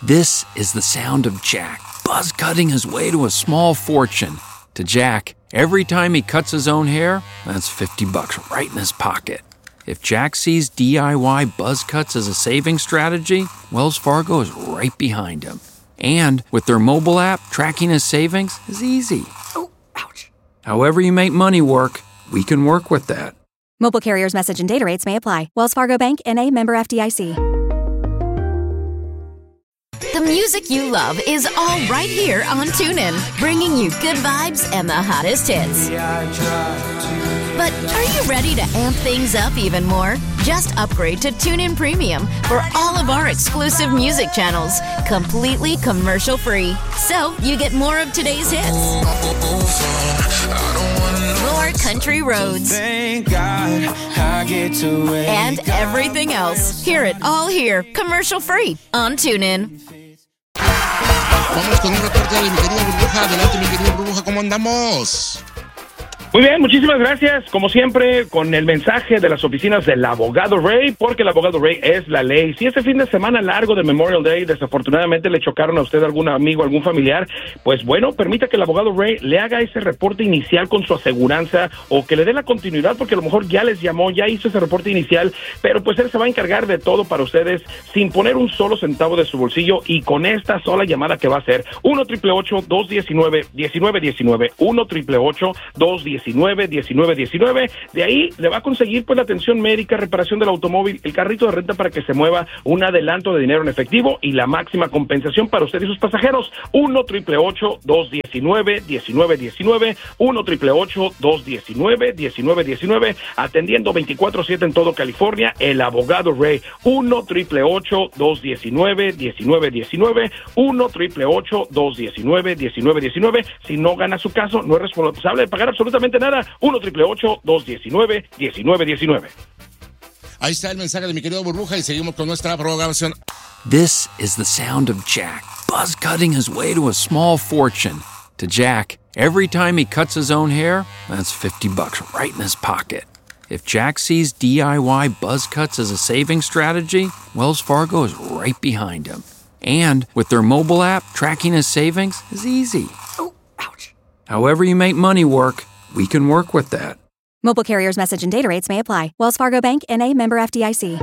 This is the sound of Jack, buzz cutting his way to a small fortune. To Jack, every time he cuts his own hair, that's $50 right in his pocket. If Jack sees DIY buzz cuts as a saving strategy, Wells Fargo is right behind him. And with their mobile app, tracking his savings is easy. Oh, ouch. However you make money work, we can work with that. Mobile carriers' message and data rates may apply. Wells Fargo Bank, N.A., member FDIC. The music you love is all right here on TuneIn, bringing you good vibes and the hottest hits. But are you ready to amp things up even more? Just upgrade to TuneIn Premium for all of our exclusive music channels, completely commercial-free. So you get more of today's hits, more country roads, and everything else. Hear it all here, commercial-free on TuneIn. Vamos con un reporte de mi querida Burbuja. Adelante, mi querida Burbuja, ¿cómo andamos? Muy bien, muchísimas gracias. Como siempre, con el mensaje de las oficinas del abogado Ray, porque el abogado Ray es la ley. Si este fin de semana largo de Memorial Day desafortunadamente le chocaron a usted algún amigo, algún familiar, pues bueno, permita que el abogado Ray le haga ese reporte inicial con su aseguranza o que le dé la continuidad, porque a lo mejor ya les llamó, ya hizo ese reporte inicial, pero pues él se va a encargar de todo para ustedes sin poner un solo centavo de su bolsillo y con esta sola llamada que va a hacer 1-888-219-1919, 1-888-219-1919. De ahí le va a conseguir pues la atención médica, reparación del automóvil, el carrito de renta para que se mueva, un adelanto de dinero en efectivo y la máxima compensación para usted y sus pasajeros. 1-888-219-1919, 1-888-219-1919, atendiendo 24/7 en todo California, el abogado Ray. 1-888-219-1919, 1-888-219-1919. Si no gana su caso, no es responsable de pagar absolutamente nada. 1-888-219-1919. Ahí está el mensaje de mi querido Burbuja y seguimos con nuestra programación. This is the sound of Jack, buzz cutting his way to a small fortune. To Jack, every time he cuts his own hair, that's $50 right in his pocket. If Jack sees DIY buzz cuts as a saving strategy, Wells Fargo is right behind him. And with their mobile app, tracking his savings is easy. Oh, ouch. However you make money work, we can work with that. Mobile carriers' message and data rates may apply. Wells Fargo Bank, N.A., member FDIC.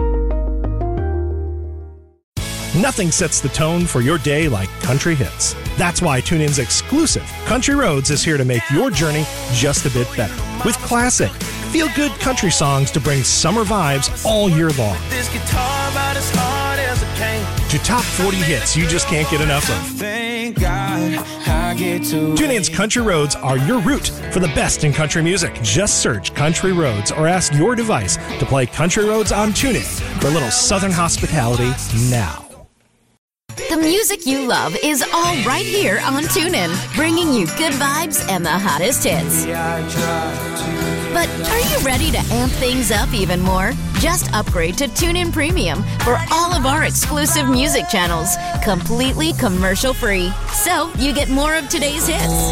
Nothing sets the tone for your day like country hits. That's why TuneIn's exclusive Country Roads is here to make your journey just a bit better. With classic, feel-good country songs to bring summer vibes all year long. This guitar about as hard as a cane. To top 40 hits you just can't get enough of. Thank God I get to TuneIn's Country Roads are your route for the best in country music. Just search Country Roads or ask your device to play Country Roads on TuneIn for a little Southern hospitality now. The music you love is all right here on TuneIn, bringing you good vibes and the hottest hits. But are you ready to amp things up even more? Just upgrade to TuneIn Premium for all of our exclusive music channels, completely commercial-free. So you get more of today's hits,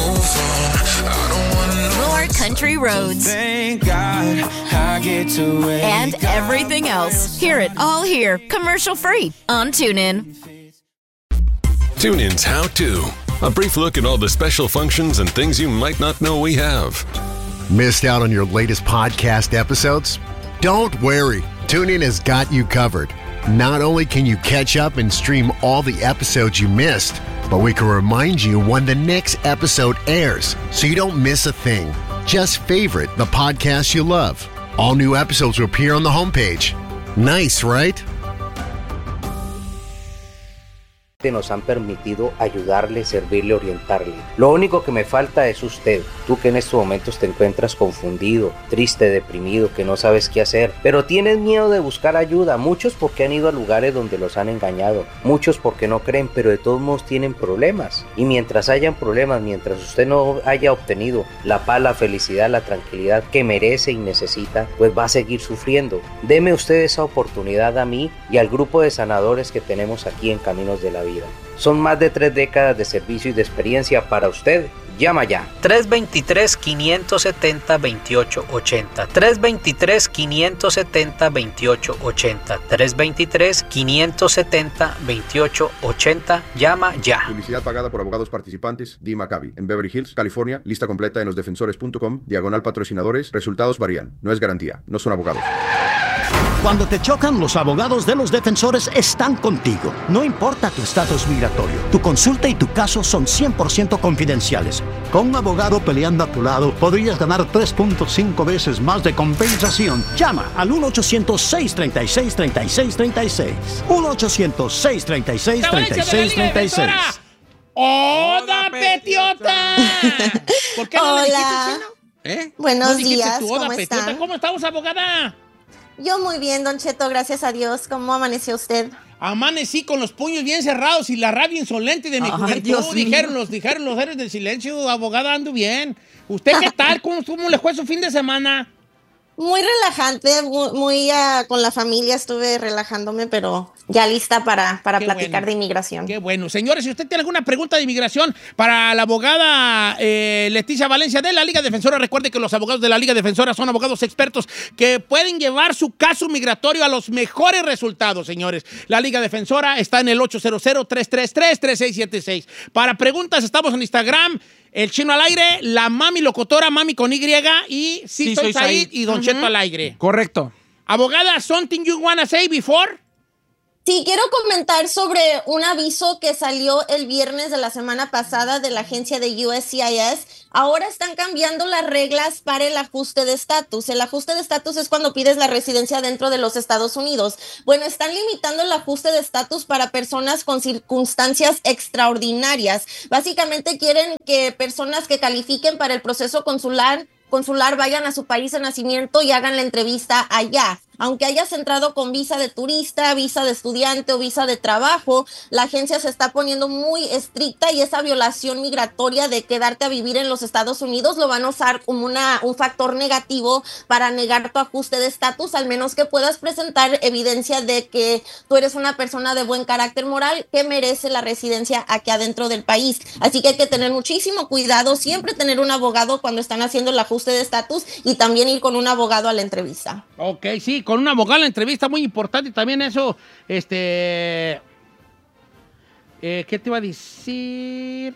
more country roads, Thank God I get to and everything else. Hear it all here, commercial-free on TuneIn. TuneIn's How To. A brief look at all the special functions and things you might not know we have. Missed out on your latest podcast episodes? Don't worry. TuneIn has got you covered. Not only can you catch up and stream all the episodes you missed, but we can remind you when the next episode airs so you don't miss a thing. Just favorite the podcast you love. All new episodes will appear on the homepage. Nice, right? Nos han permitido ayudarle, servirle, orientarle. Lo único que me falta es usted, tú que en estos momentos te encuentras confundido, triste, deprimido, que no sabes qué hacer, pero tienes miedo de buscar ayuda, muchos porque han ido a lugares donde los han engañado, muchos porque no creen, pero de todos modos tienen problemas, y mientras hayan problemas, mientras usted no haya obtenido la paz, la felicidad, la tranquilidad que merece y necesita, pues va a seguir sufriendo. Deme usted esa oportunidad a mí y al grupo de sanadores que tenemos aquí en Caminos de la Vida. vida. Son más de 3 décadas de servicio y de experiencia para usted. Llama ya. 323-570-2880. 323-570-2880. 323-570-2880. Llama ya. Publicidad pagada por abogados participantes. Dee Maccabi. En Beverly Hills, California. Lista completa en losdefensores.com. /patrocinadores. Resultados varían. No es garantía. No son abogados. Cuando te chocan, los abogados de Los Defensores están contigo. No importa tu estatus migratorio, tu consulta y tu caso son 100% confidenciales. Con un abogado peleando a tu lado, podrías ganar 3.5 veces más de compensación. Llama al 1-800-636-3636. 1-800-636-3636. ¡Oda, Petiota! ¿Por qué no le dijiste chino? Buenos ¿No dijiste días, tu Oda, ¿cómo Petiota? están? ¿Cómo estamos, abogada? Yo muy bien, Don Cheto, gracias a Dios. ¿Cómo amaneció usted? Amanecí con los puños bien cerrados y la rabia insolente de mi juventud. Dijeron los héroes del silencio, abogada, ando bien. ¿Usted qué tal? ¿Cómo le fue su fin de semana? Muy relajante, muy con la familia estuve relajándome, pero ya lista para platicar de inmigración. Qué bueno. Señores, si usted tiene alguna pregunta de inmigración para la abogada Leticia Valencia de la Liga Defensora, recuerde que los abogados de la Liga Defensora son abogados expertos que pueden llevar su caso migratorio a los mejores resultados, señores. La Liga Defensora está en el 800-333-3676. Para preguntas estamos en Instagram, El Chino al Aire, la Mami Locutora, Mami con Y, y sí soy Said y Don Cheto al Aire. Correcto. Abogada, something you wanna say before? Sí, quiero comentar sobre un aviso que salió el viernes de la semana pasada de la agencia de USCIS. Ahora están cambiando las reglas para el ajuste de estatus. El ajuste de estatus es cuando pides la residencia dentro de los Estados Unidos. Bueno, están limitando el ajuste de estatus para personas con circunstancias extraordinarias. Básicamente quieren que personas que califiquen para el proceso consular vayan a su país de nacimiento y hagan la entrevista allá. Aunque hayas entrado con visa de turista, visa de estudiante o visa de trabajo, la agencia se está poniendo muy estricta y esa violación migratoria de quedarte a vivir en los Estados Unidos lo van a usar como un factor negativo para negar tu ajuste de estatus, al menos que puedas presentar evidencia de que tú eres una persona de buen carácter moral que merece la residencia aquí adentro del país. Así que hay que tener muchísimo cuidado, siempre tener un abogado cuando están haciendo el ajuste de estatus y también ir con un abogado a la entrevista. Ok, sí, con un abogado en la entrevista, muy importante. También eso, ¿qué te iba a decir?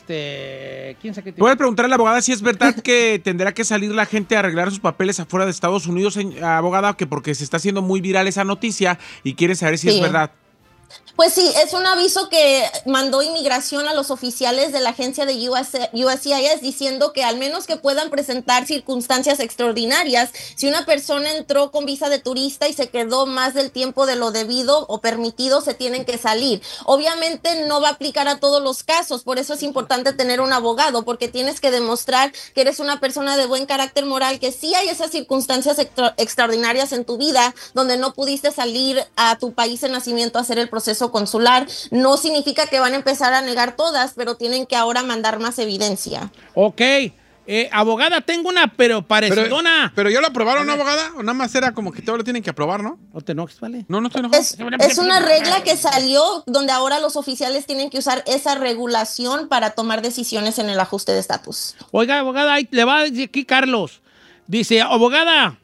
¿Quién sabe qué te... Puedes preguntarle a la abogada si es verdad que tendrá que salir la gente a arreglar sus papeles afuera de Estados Unidos, abogada, que porque se está haciendo muy viral esa noticia y quiere saber si es verdad. Pues sí, es un aviso que mandó Inmigración a los oficiales de la agencia de USCIS diciendo que al menos que puedan presentar circunstancias extraordinarias, si una persona entró con visa de turista y se quedó más del tiempo de lo debido o permitido, se tienen que salir. Obviamente no va a aplicar a todos los casos, por eso es importante tener un abogado, porque tienes que demostrar que eres una persona de buen carácter moral, que sí hay esas circunstancias extraordinarias en tu vida donde no pudiste salir a tu país de nacimiento a hacer el proceso consular. No significa que van a empezar a negar todas, pero tienen que ahora mandar más evidencia. Ok. Abogada, tengo una, pero parecidona. Pero ya lo aprobaron, ¿no, abogada? O nada más era como que todo lo tienen que aprobar, ¿no? No te enojes, ¿vale? No estoy enojado. Es una regla que salió donde ahora los oficiales tienen que usar esa regulación para tomar decisiones en el ajuste de estatus. Oiga, abogada, ahí le va a decir aquí Carlos. Dice, abogada,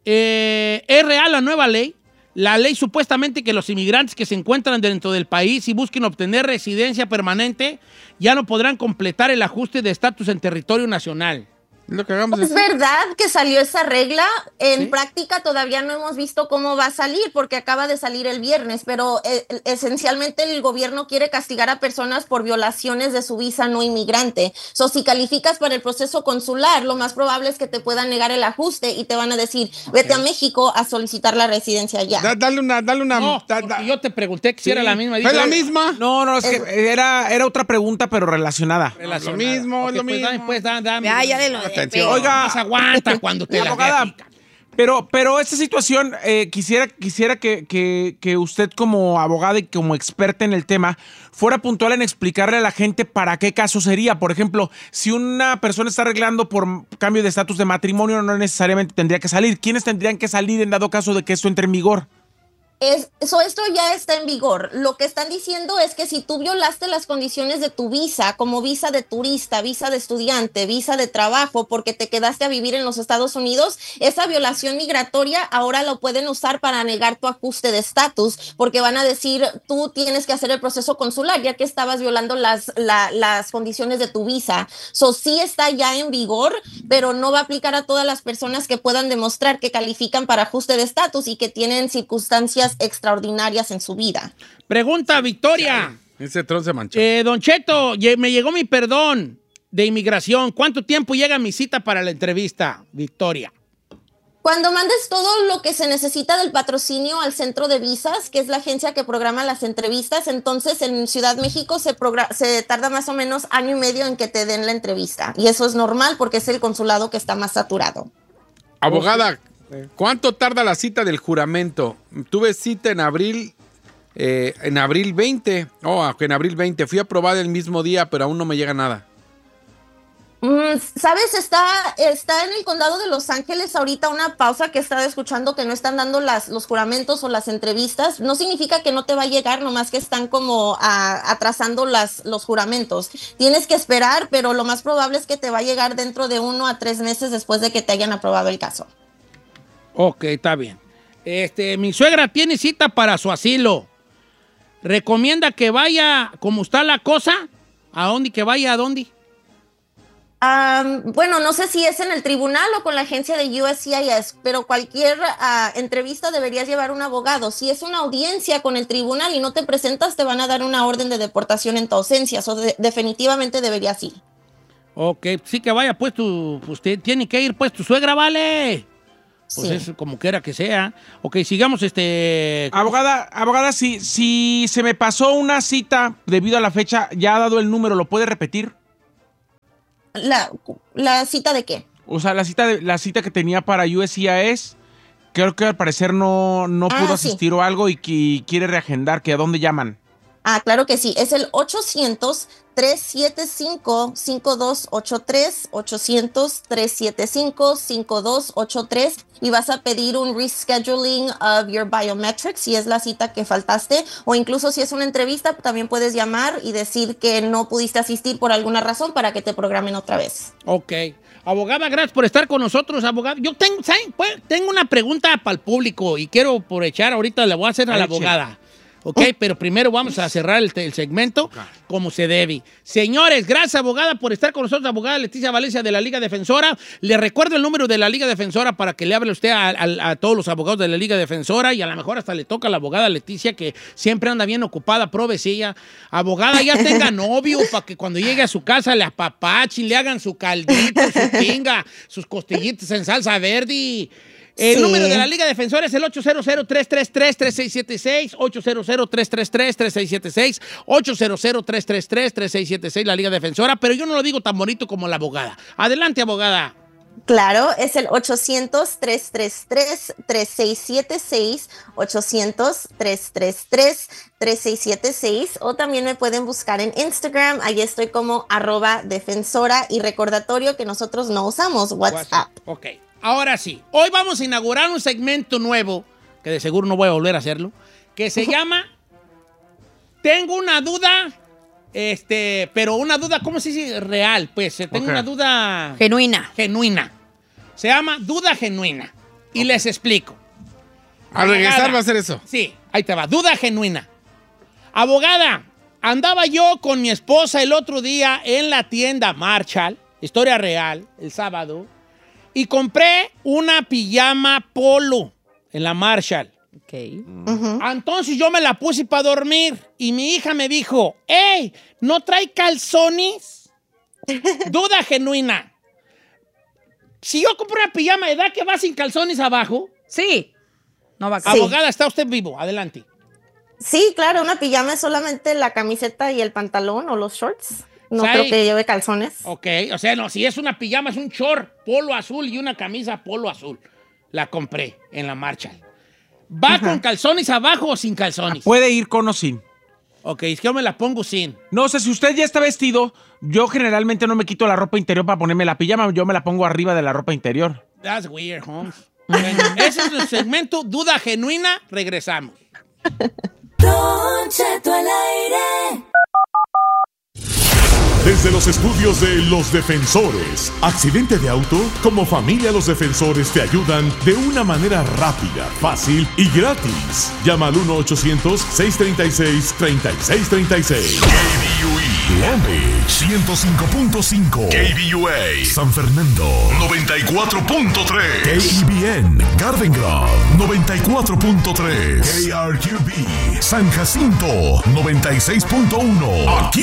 ¿es real la nueva ley? La ley supuestamente que los inmigrantes que se encuentran dentro del país y busquen obtener residencia permanente ya no podrán completar el ajuste de estatus en territorio nacional. Lo que hagamos es verdad que salió esa regla. En práctica todavía no hemos visto cómo va a salir porque acaba de salir el viernes, pero esencialmente el gobierno quiere castigar a personas por violaciones de su visa no inmigrante. Si calificas para el proceso consular, lo más probable es que te puedan negar el ajuste y te van a decir, vete a México a solicitar la residencia ya. Dale una. No, yo te pregunté que si era la misma. ¿Es la misma? No, es que era otra pregunta, pero relacionada. Lo mismo, okay, es lo mismo. Pues dame. Ya de lo Oiga, aguanta cuando te abogada, la pero esta situación, quisiera que usted como abogada y como experta en el tema fuera puntual en explicarle a la gente para qué caso sería. Por ejemplo, si una persona está arreglando por cambio de estatus de matrimonio, no necesariamente tendría que salir. ¿Quiénes tendrían que salir en dado caso de que esto entre en vigor? Esto ya está en vigor. Lo que están diciendo es que si tú violaste las condiciones de tu visa, como visa de turista, visa de estudiante, visa de trabajo, porque te quedaste a vivir en los Estados Unidos, esa violación migratoria ahora lo pueden usar para negar tu ajuste de estatus, porque van a decir, tú tienes que hacer el proceso consular, ya que estabas violando las condiciones de tu visa. Sí está ya en vigor, pero no va a aplicar a todas las personas que puedan demostrar que califican para ajuste de estatus y que tienen circunstancias extraordinarias en su vida. Pregunta, Victoria. Ese tron se manchó. Don Cheto, me llegó mi perdón de inmigración. ¿Cuánto tiempo llega mi cita para la entrevista, Victoria? Cuando mandes todo lo que se necesita del patrocinio al centro de visas, que es la agencia que programa las entrevistas, entonces en Ciudad México se tarda más o menos 1.5 años en que te den la entrevista. Y eso es normal porque es el consulado que está más saturado. Abogada, ¿cuánto tarda la cita del juramento? Tuve cita en abril 20. En abril 20. Fui aprobada el mismo día, pero aún no me llega nada. ¿Sabes? Está en el condado de Los Ángeles ahorita una pausa que he estado escuchando que no están dando los juramentos o las entrevistas. No significa que no te va a llegar, nomás que están como atrasando los juramentos. Tienes que esperar, pero lo más probable es que te va a llegar dentro de 1 a 3 meses después de que te hayan aprobado el caso. Ok, está bien. Mi suegra tiene cita para su asilo. ¿Recomienda que vaya como está la cosa? ¿A dónde? ¿Que vaya a dónde? Bueno, no sé si es en el tribunal o con la agencia de USCIS, pero cualquier entrevista deberías llevar un abogado. Si es una audiencia con el tribunal y no te presentas, te van a dar una orden de deportación en tu ausencia. Definitivamente deberías ir. Ok, sí que vaya, pues tiene que ir, pues tu suegra, vale. Pues sí. Es como quiera que sea. Ok, sigamos Abogada, si se me pasó una cita debido a la fecha, ya ha dado el número, ¿lo puede repetir? ¿La cita de qué? O sea, la cita que tenía para USCIS, creo que al parecer no pudo asistir o algo y que quiere reagendar, ¿que a dónde llaman? Claro que sí, es el 800-375-5283, 800-375-5283 y vas a pedir un rescheduling of your biometrics si es la cita que faltaste o incluso si es una entrevista también puedes llamar y decir que no pudiste asistir por alguna razón para que te programen otra vez. Ok. Abogada, gracias por estar con nosotros, abogada. Yo tengo una pregunta para el público y quiero aprovechar, ahorita le voy a hacer a la abogada. Ok, pero primero vamos a cerrar el segmento como se debe. Señores, gracias, abogada, por estar con nosotros. Abogada Leticia Valencia de la Liga Defensora. Le recuerdo el número de la Liga Defensora para que le hable usted a todos los abogados de la Liga Defensora y a lo mejor hasta le toca a la abogada Leticia que siempre anda bien ocupada, provecilla. Abogada, ya tenga novio para que cuando llegue a su casa le apapachen, le hagan su caldito, su pinga, sus costillitas en salsa verde. El número de la Liga Defensora es el 800-333-3676, 800-333-3676, 800-333-3676, la Liga Defensora, pero yo no lo digo tan bonito como la abogada. Adelante, abogada. Claro, es el 800-333-3676, 800-333-3676, o también me pueden buscar en Instagram, ahí estoy como @defensora, y recordatorio que nosotros no usamos WhatsApp. Ok. Ahora sí, hoy vamos a inaugurar un segmento nuevo, que de seguro no voy a volver a hacerlo, que se llama Tengo una duda, pero una duda, ¿cómo se dice? Real, pues, tengo una duda... Genuina. Se llama Duda Genuina. Y les explico. Al regresar va a hacer eso. Sí, ahí te va, duda genuina. Abogada, andaba yo con mi esposa el otro día en la tienda Marshall, historia real, el sábado, y compré una pijama polo en la Marshall. Ok. Entonces yo me la puse para dormir y mi hija me dijo, ¡Ey! ¿No trae calzones? Duda genuina. Si yo compro una pijama, ¿verdad que va sin calzones abajo? Sí. No va a Abogada, está usted vivo. Adelante. Sí, claro, una pijama es solamente la camiseta y el pantalón o los shorts. No creo que lleve calzones. Ok, o sea, no, si es una pijama, es un short polo azul y una camisa polo azul. La compré en la Marshall. ¿Va con calzones abajo o sin calzones? Puede ir con o sin. Ok, es que yo me la pongo sin. No, o sea, si usted ya está vestido, yo generalmente no me quito la ropa interior para ponerme la pijama, yo me la pongo arriba de la ropa interior. That's weird, Holmes. Bueno, ese es el segmento Duda Genuina. Regresamos. Don Cheto al aire. Desde los estudios de Los Defensores, accidente de auto, como familia Los Defensores te ayudan de una manera rápida, fácil y gratis. Llama al 1-800-636-3636. KBUE Long Beach 105.5. KBUA San Fernando 94.3. KEBN Garden Grove 94.3. KRQB San Jacinto 96.1. Aquí